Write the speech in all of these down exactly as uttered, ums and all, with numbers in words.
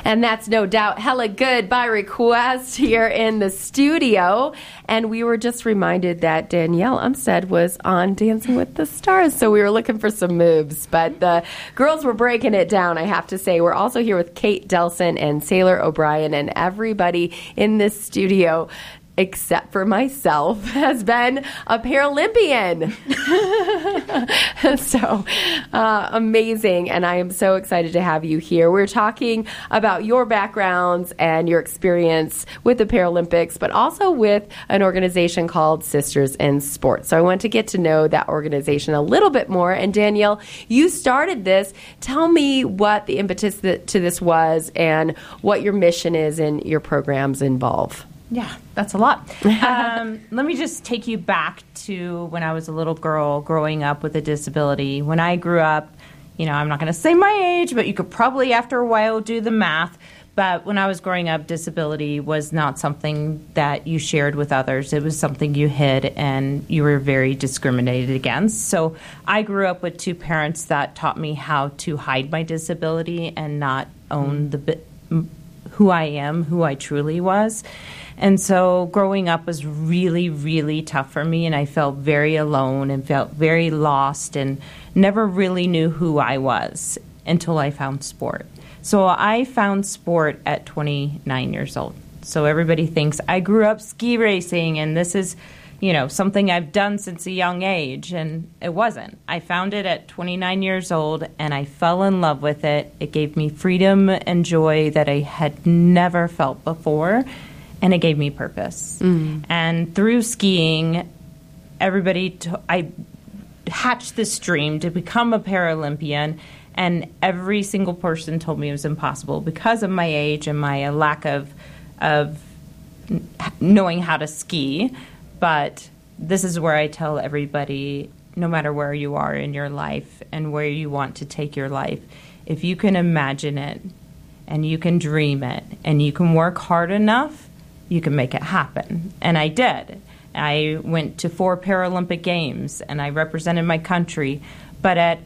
And that's no doubt hella good by request here in the studio. And we were just reminded that Danielle Umstead was on Dancing with the Stars, so we were looking for some moves. But the girls were breaking it down, I have to say. We're also here with Kate Delson and Sailor O'Brien, and everybody in this studio, except for myself, has been a Paralympian. So uh, amazing. And I am so excited to have you here. We're talking about your backgrounds and your experience with the Paralympics, but also with an organization called Sisters in Sport. So I want to get to know that organization a little bit more. And Danielle, you started this. Tell me what the impetus to this was and what your mission is and your programs involve. Yeah, that's a lot. Um, let me just take you back to when I was a little girl growing up with a disability. When I grew up, you know, I'm not going to say my age, but you could probably after a while do the math. But when I was growing up, disability was not something that you shared with others. It was something you hid, and you were very discriminated against. So I grew up with two parents that taught me how to hide my disability and not own the who I am, who I truly was. And so growing up was really, really tough for me, and I felt very alone and felt very lost and never really knew who I was until I found sport. So I found sport at twenty-nine years old. So everybody thinks I grew up ski racing and this is, you know, something I've done since a young age, and it wasn't. I found it at twenty-nine years old, and I fell in love with it. It gave me freedom and joy that I had never felt before. And it gave me purpose. Mm. And through skiing, everybody, t- I hatched this dream to become a Paralympian, and every single person told me it was impossible because of my age and my lack of of knowing how to ski. But this is where I tell everybody, no matter where you are in your life and where you want to take your life, if you can imagine it and you can dream it and you can work hard enough, you can make it happen. And I did. I went to four Paralympic Games, and I represented my country. But at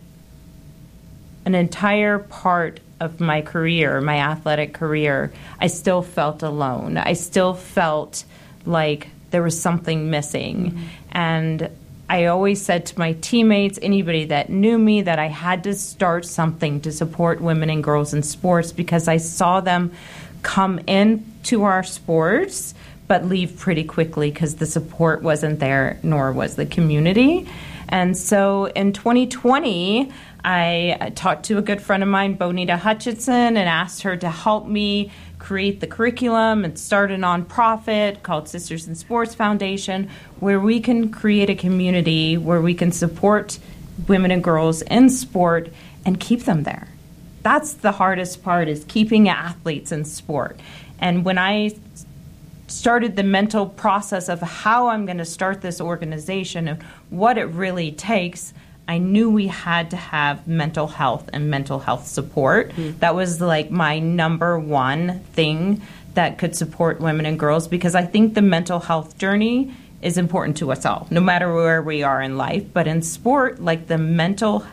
an entire part of my career, my athletic career, I still felt alone. I still felt like there was something missing. Mm-hmm. And I always said to my teammates, anybody that knew me, that I had to start something to support women and girls in sports, because I saw them come into our sports but leave pretty quickly because the support wasn't there, nor was the community. And so in twenty twenty, I talked to a good friend of mine, Bonita Hutchinson, and asked her to help me create the curriculum and start a nonprofit called Sisters in Sports Foundation, where we can create a community where we can support women and girls in sport and keep them there. That's the hardest part, is keeping athletes in sport. And when I started the mental process of how I'm going to start this organization and what it really takes, I knew we had to have mental health and mental health support. Mm-hmm. That was like my number one thing that could support women and girls, because I think the mental health journey is important to us all, no matter where we are in life. But in sport, like the mental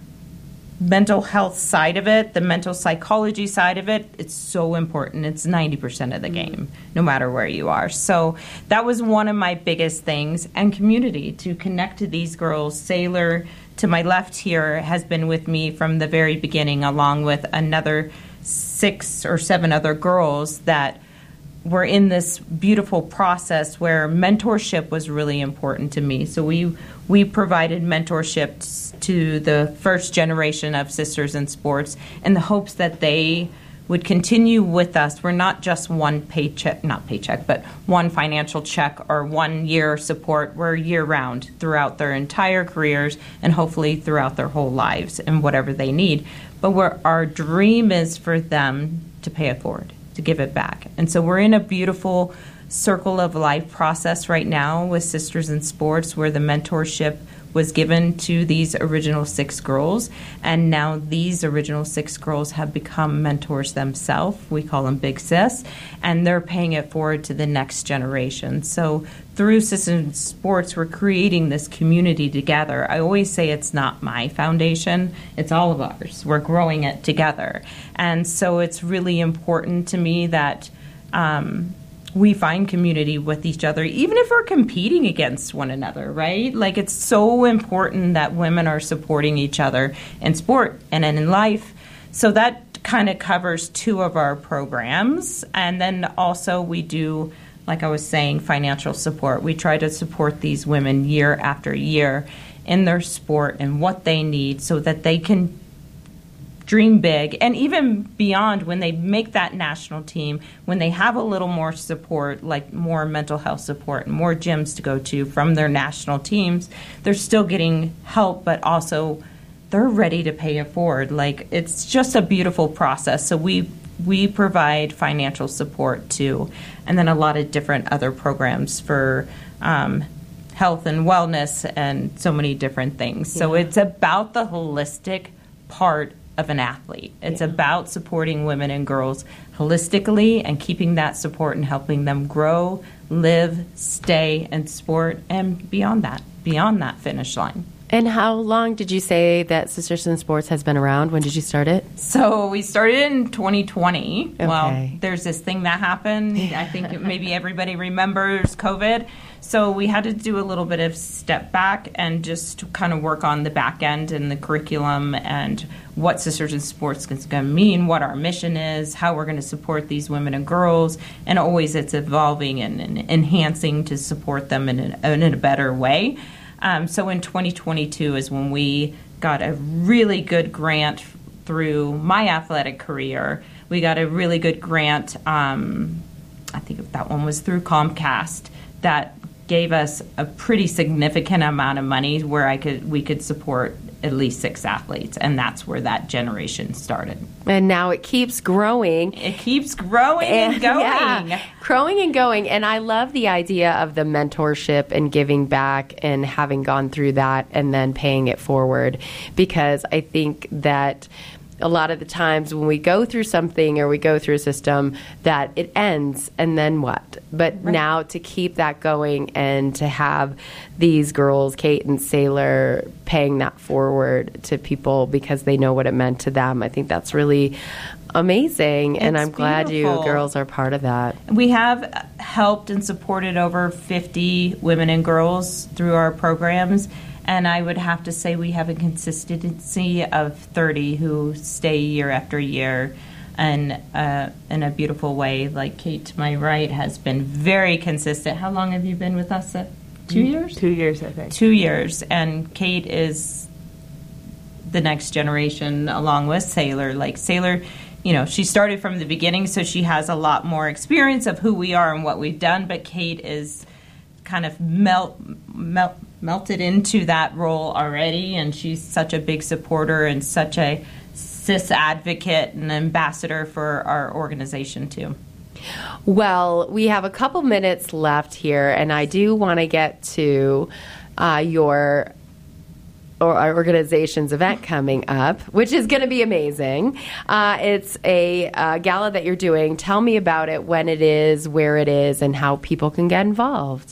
mental health side of it, the mental psychology side of it, it's so important. It's ninety percent of the game, no matter where you are. So that was one of my biggest things. And community, to connect to these girls. Sailor, to my left here, has been with me from the very beginning, along with another six or seven other girls that were in this beautiful process where mentorship was really important to me. So we we provided mentorship to the first generation of Sisters in Sports in the hopes that they would continue with us. We're not just one paycheck, not paycheck, but one financial check or one year support. We're year-round throughout their entire careers and hopefully throughout their whole lives and whatever they need. But where our dream is for them to pay it forward, to give it back. And so we're in a beautiful circle of life process right now with Sisters in Sports, where the mentorship was given to these original six girls, and now these original six girls have become mentors themselves. We call them Big Sis, and they're paying it forward to the next generation. So through Sisters in Sports, we're creating this community together. I always say it's not my foundation, it's all of ours. We're growing it together. And so it's really important to me that um, we find community with each other, even if we're competing against one another, right? Like, it's so important that women are supporting each other in sport and in life. So that kind of covers two of our programs. And then also we do, like I was saying, financial support. We try to support these women year after year in their sport and what they need so that they can dream big, and even beyond, when they make that national team, when they have a little more support, like more mental health support and more gyms to go to from their national teams, they're still getting help, but also they're ready to pay it forward. Like, it's just a beautiful process. So we we provide financial support too, and then a lot of different other programs for um, health and wellness and so many different things. Yeah. So it's about the holistic part of an athlete. It's yeah. about supporting women and girls holistically and keeping that support and helping them grow, live, stay in sport, and beyond that, beyond that finish line. And how long did you say that Sisters in Sports has been around? When did you start it? So we started in twenty twenty. Okay. Well, there's this thing that happened. I think maybe everybody remembers COVID. So we had to do a little bit of step back and just kind of work on the back end and the curriculum and what Sisters in Sports is going to mean, what our mission is, how we're going to support these women and girls. And always it's evolving and, and enhancing to support them in a, in a better way. Um, so in twenty twenty-two is when we got a really good grant through my athletic career. We got a really good grant, um, I think that one was through Comcast, that gave us a pretty significant amount of money where I could we could support at least six athletes, and that's where that generation started. And now it keeps growing. It keeps growing and, and going. Yeah, growing and going. And I love the idea of the mentorship and giving back and having gone through that and then paying it forward, because I think that a lot of the times when we go through something or we go through a system, that it ends and then what? But right. now to keep that going and to have these girls, Kate and Sailor, paying that forward to people because they know what it meant to them, I think that's really amazing. It's and I'm glad beautiful. You girls are part of that. We have helped and supported over fifty women and girls through our programs. And I would have to say we have a consistency of thirty who stay year after year, and uh, in a beautiful way. Like Kate to my right has been very consistent. How long have you been with us? Uh, two years? Two years, I think. Two years. And Kate is the next generation along with Sailor. Like Sailor, you know, she started from the beginning, so she has a lot more experience of who we are and what we've done. But Kate is kind of melt, melt, melted into that role already, and she's such a big supporter and such a cis advocate and ambassador for our organization too. Well, we have a couple minutes left here, and I do want to get to uh, your or our organization's event coming up, which is going to be amazing. Uh, it's a uh, gala that you're doing. Tell me about it, when it is, where it is, and how people can get involved.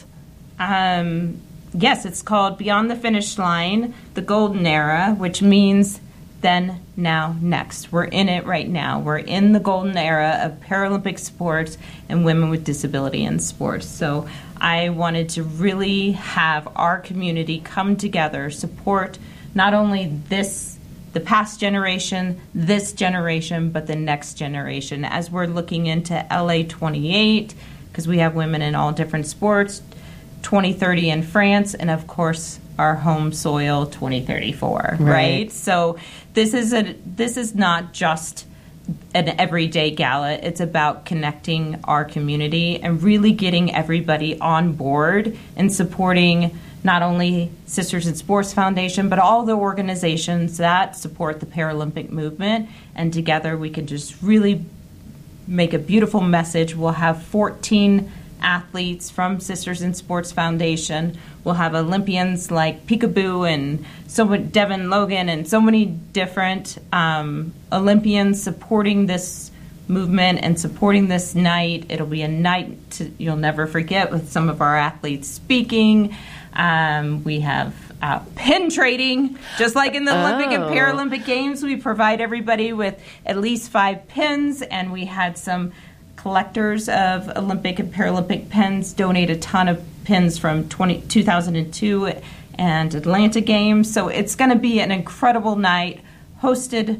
Um, yes, it's called Beyond the Finish Line, the Golden Era, which means then, now, next. We're in it right now. We're in the golden era of Paralympic sports and women with disability in sports. So I wanted to really have our community come together, support not only this, the past generation, this generation, but the next generation as we're looking into L A twenty-eight, because we have women in all different sports, twenty thirty in France, and of course our home soil twenty thirty-four, right? right? So this is a this is not just an everyday gala. It's about connecting our community and really getting everybody on board and supporting not only Sisters in Sports Foundation, but all the organizations that support the Paralympic movement. And together we can just really make a beautiful message. We'll have fourteen athletes from Sisters in Sports Foundation. We'll have Olympians like Peekaboo and so many, Devin Logan and so many different um, Olympians supporting this movement and supporting this night. It'll be a night to, you'll never forget, with some of our athletes speaking. Um, we have uh, pin trading, just like in the oh. Olympic and Paralympic Games. We provide everybody with at least five pins, and we had some collectors of Olympic and Paralympic pins donate a ton of pins from twenty, two thousand two and Atlanta Games. So it's going to be an incredible night, hosted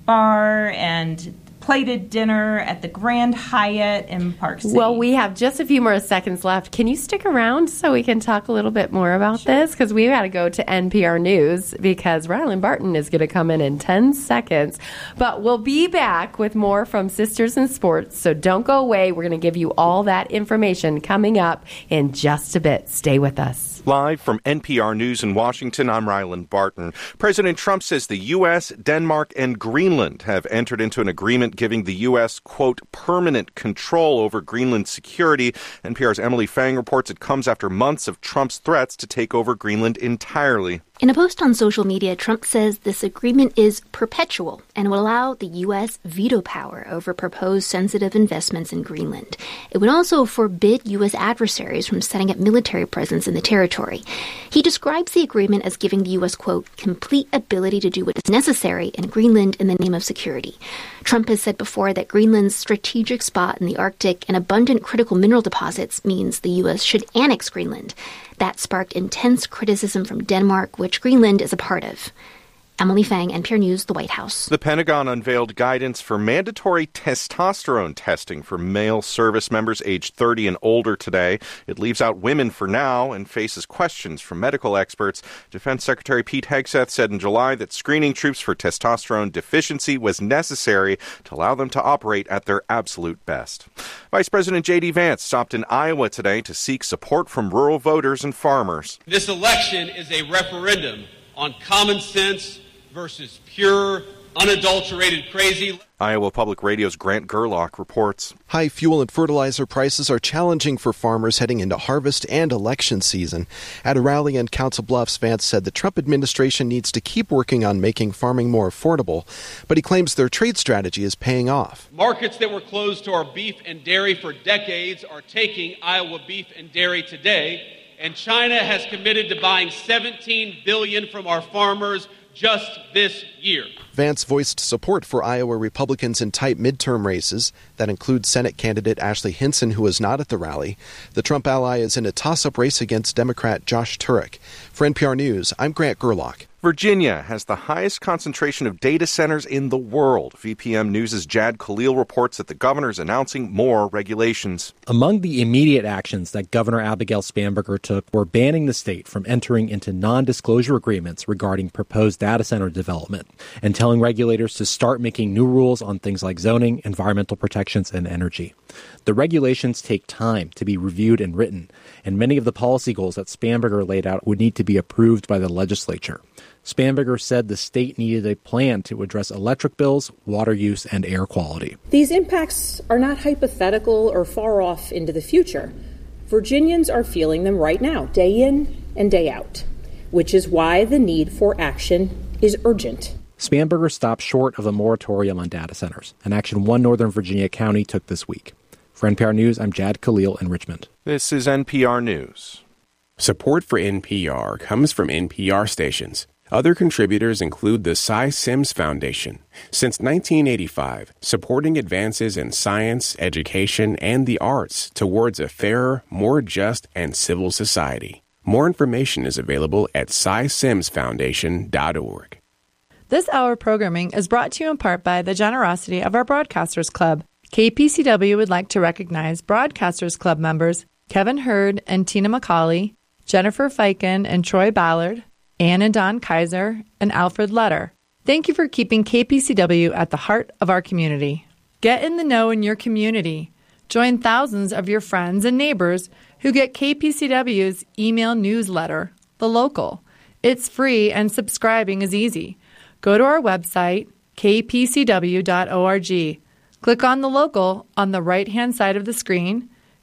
bar and plated dinner at the Grand Hyatt in Park City. Well, we have just a few more seconds left. Can you stick around so we can talk a little bit more about sure. this? Because we got to go to N P R News because Rylan Barton is going to come in in ten seconds. But we'll be back with more from Sisters in Sports, so don't go away. We're going to give you all that information coming up in just a bit. Stay with us. Live from N P R News in Washington, I'm Rylan Barton. President Trump says the U S, Denmark, and Greenland have entered into an agreement giving the U S, quote, permanent control over Greenland's security. N P R's Emily Fang reports it comes after months of Trump's threats to take over Greenland entirely. In a post on social media, Trump says this agreement is perpetual and will allow the U S veto power over proposed sensitive investments in Greenland. It would also forbid U S adversaries from setting up military presence in the territory. He describes the agreement as giving the U S, quote, complete ability to do what is necessary in Greenland in the name of security. Trump has said before that Greenland's strategic spot in the Arctic and abundant critical mineral deposits means the U S should annex Greenland. That sparked intense criticism from Denmark, which Greenland is a part of. Emily Fang, N P R News, the White House. The Pentagon unveiled guidance for mandatory testosterone testing for male service members aged thirty and older today. It leaves out women for now and faces questions from medical experts. Defense Secretary Pete Hegseth said in July that screening troops for testosterone deficiency was necessary to allow them to operate at their absolute best. Vice President J D Vance stopped in Iowa today to seek support from rural voters and farmers. This election is a referendum on common sense versus pure, unadulterated crazy. Iowa Public Radio's Grant Gerlach reports. High fuel and fertilizer prices are challenging for farmers heading into harvest and election season. At a rally in Council Bluffs, Vance said the Trump administration needs to keep working on making farming more affordable, but he claims their trade strategy is paying off. Markets that were closed to our beef and dairy for decades are taking Iowa beef and dairy today, and China has committed to buying seventeen billion dollars from our farmers just this year. Vance voiced support for Iowa Republicans in tight midterm races. That includes Senate candidate Ashley Hinson, who was not at the rally. The Trump ally is in a toss-up race against Democrat Josh Turek. For N P R News, I'm Grant Gerlach. Virginia has the highest concentration of data centers in the world. V P M News' Jad Khalil reports that the governor is announcing more regulations. Among the immediate actions that Governor Abigail Spanberger took were banning the state from entering into non-disclosure agreements regarding proposed data center development and telling regulators to start making new rules on things like zoning, environmental protections, and energy. The regulations take time to be reviewed and written, and many of the policy goals that Spanberger laid out would need to be approved by the legislature. Spanberger said the state needed a plan to address electric bills, water use, and air quality. These impacts are not hypothetical or far off into the future. Virginians are feeling them right now, day in and day out, which is why the need for action is urgent. Spanberger stopped short of a moratorium on data centers, an action one Northern Virginia county took this week. For N P R News, I'm Jad Khalil in Richmond. This is N P R News. Support for N P R comes from N P R stations. Other contributors include the Cy Sims Foundation. Since nineteen eighty-five, supporting advances in science, education, and the arts towards a fairer, more just, and civil society. More information is available at cy sims foundation dot org. This hour of programming is brought to you in part by the generosity of our Broadcasters Club. K P C W would like to recognize Broadcasters Club members Kevin Hurd and Tina McCauley, Jennifer Fiken and Troy Ballard, Ann and Don Kaiser, and Alfred Letter. Thank you for keeping K P C W at the heart of our community. Get in the know in your community. Join thousands of your friends and neighbors who get K P C W's email newsletter, The Local. It's free and subscribing is easy. Go to our website, k p c w dot org. Click on The Local on the right-hand side of the screen,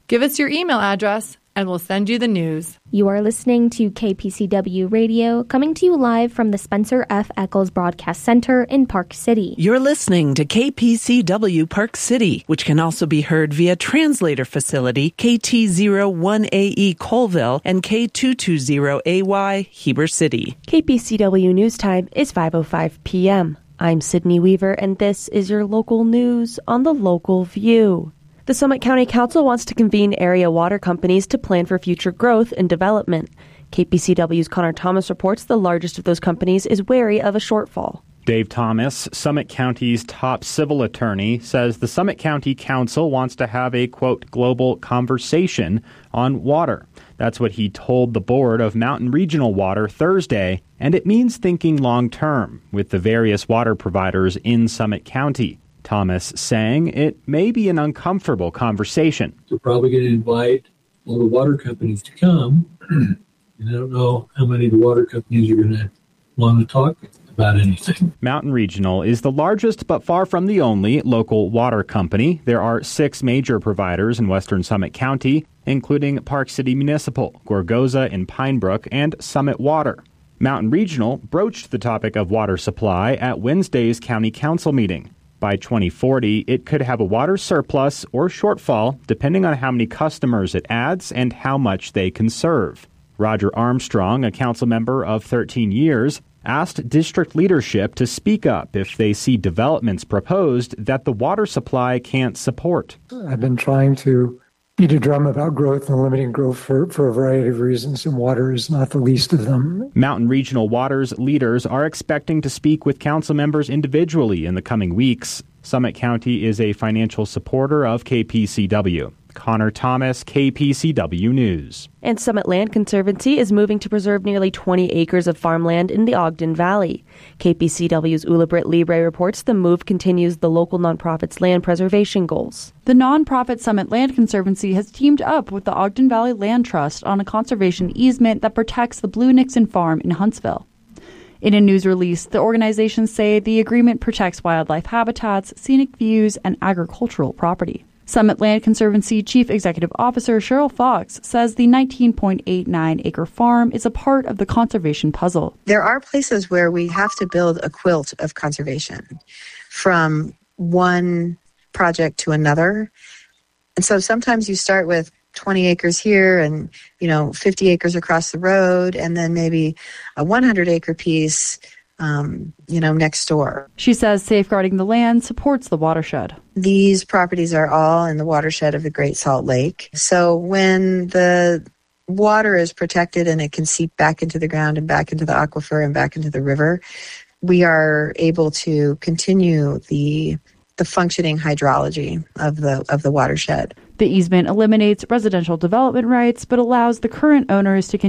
Give us your email address, and we'll send you the news. You are listening to K P C W Radio, coming to you live from the Spencer F. Eccles Broadcast Center in Park City. You're listening to K P C W Park City, which can also be heard via translator facility K T zero one A E Colville and K two twenty A Y Heber City. K P C W News Time is five oh five p.m. I'm Sydney Weaver, and this is your local news on the Local View. The Summit County Council wants to convene area water companies to plan for future growth and development. K P C W's Connor Thomas reports the largest of those companies is wary of a shortfall. Dave Thomas, Summit County's top civil attorney, says the Summit County Council wants to have a, quote, global conversation on water. That's what he told the board of Mountain Regional Water Thursday, and it means thinking long-term with the various water providers in Summit County. Thomas saying it may be an uncomfortable conversation. We're probably going to invite all the water companies to come, and I don't know how many of the water companies are going to want to talk about anything. Mountain Regional is the largest but far from the only local water company. There are six major providers in western Summit County, including Park City Municipal, Gorgoza in Pine Brook, and Summit Water. Mountain Regional broached the topic of water supply at Wednesday's county council meeting. By twenty forty, it could have a water surplus or shortfall, depending on how many customers it adds and how much they can serve. Roger Armstrong, a council member of thirteen years, asked district leadership to speak up if they see developments proposed that the water supply can't support. I've been trying to beat a drum about growth and limiting growth for, for a variety of reasons, and water is not the least of them. Mountain Regional Water's leaders are expecting to speak with council members individually in the coming weeks. Summit County is a financial supporter of K P C W. Connor Thomas, K P C W News. And Summit Land Conservancy is moving to preserve nearly twenty acres of farmland in the Ogden Valley. K P C W's Ula Britt Libre reports the move continues the local nonprofit's land preservation goals. The nonprofit Summit Land Conservancy has teamed up with the Ogden Valley Land Trust on a conservation easement that protects the Blue Nixon Farm in Huntsville. In a news release, the organizations say the agreement protects wildlife habitats, scenic views, and agricultural property. Summit Land Conservancy Chief Executive Officer Cheryl Fox says the nineteen point eight nine acre farm is a part of the conservation puzzle. There are places where we have to build a quilt of conservation from one project to another. And so sometimes you start with twenty acres here and, you know, fifty acres across the road, and then maybe a one hundred acre piece Um, you know, next door. She says safeguarding the land supports the watershed. These properties are all in the watershed of the Great Salt Lake. So when the water is protected and it can seep back into the ground and back into the aquifer and back into the river, we are able to continue the the functioning hydrology of the of the watershed. The easement eliminates residential development rights but allows the current owners to continue